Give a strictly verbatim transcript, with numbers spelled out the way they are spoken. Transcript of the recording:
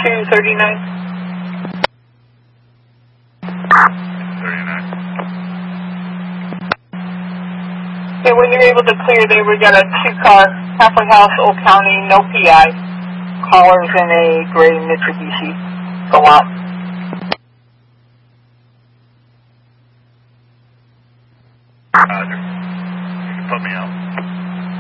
two thirty-nine. thirty-nine. Okay, when you're able to clear there, we got a two-car, halfway house, Old County, no P I. Callers in a gray Mitsubishi. Go out. Roger. You can put me out.